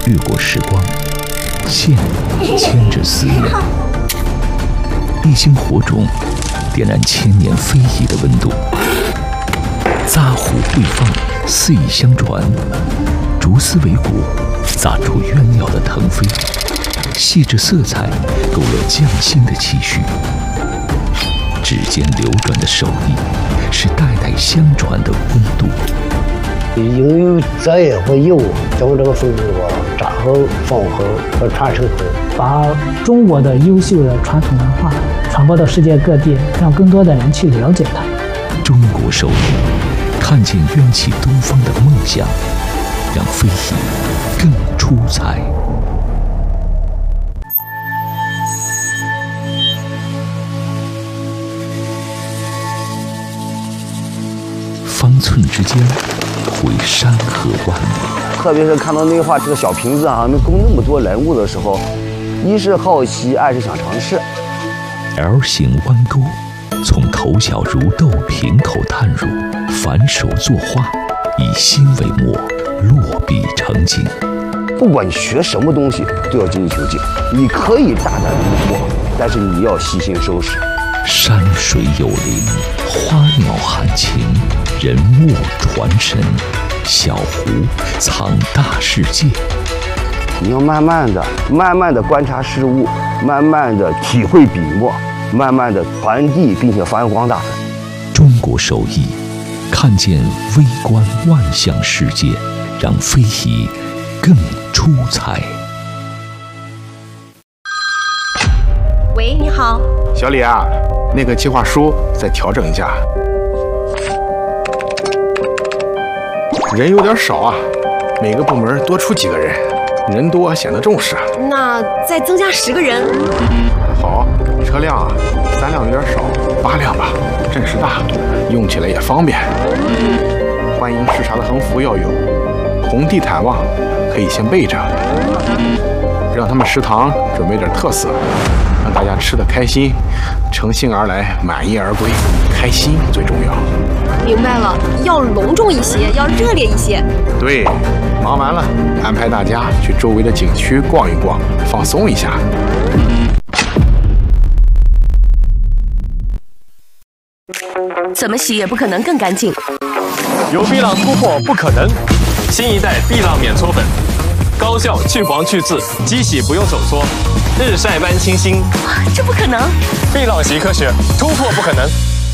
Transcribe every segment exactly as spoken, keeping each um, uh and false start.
越过时光，线牵着思念，一星火种点燃千年非遗的温度。扎虎对放，肆意相传，竹丝为骨，砸出鸳鸯的腾飞。细致色彩勾勒匠心的期许，指尖流转的手艺是代代相传的温度。 应有责任和义务将这个风俗扎好、放好和传承好， 把中国的优秀的传统文化传播到世界各地，让更多的人去了解它。 中国手艺，看见冤气东方的梦想，让非遗更出彩。方寸之间，绘山河万里。 特别是看到那画这个小瓶子啊，能供那么多人物的时候，一是好奇，二是想尝试。 L 型弯钩，从头小如豆瓶口探入，反手作画，以心为墨，落笔成景。 不管你学什么东西，都要精益求精。你可以大胆离破，但是你要细心收拾。 山水有灵，花鸟含情，人物传神，小湖藏大世界。 你要慢慢的、慢慢的观察事物，慢慢的体会笔墨，慢慢的传递，并且发扬光大。 中国手艺，看见微观万象世界，让非遗更出彩。 喂，你好， 小李啊，那个计划书再调整一下，人有点少啊，每个部门多出几个人，人多显得重视。 那再增加十个人。 好，车辆啊，三辆有点少，八辆吧，阵势大，用起来也方便。欢迎视察的横幅要有，红地毯袜可以先备着，让他们食堂准备点特色，让大家吃得开心，乘兴而来，满意而归，开心最重要。 明白了，要隆重一些，要热烈一些。 对，忙完了，安排大家去周围的景区逛一逛，放松一下。 怎么洗也不可能更干净。 有碧浪突破不可能，新一代碧浪免搓粉，高效去黄去渍，机洗不用手搓，日晒般清新。 这不可能！ 碧浪洗科学，突破不可能。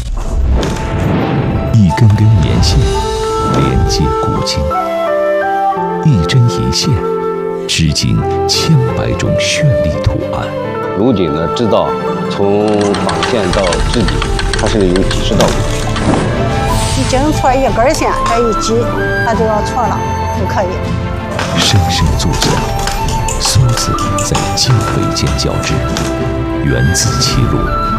一根根棉线连接古今，一针一线织进千百种绚丽图案。 如锦的制造，从纺线到织底，它是有几十道工序。 一经错一根线，再一挤，它就要错了，不可以。 生生作假，梭子在经纬间交织，源自歧路。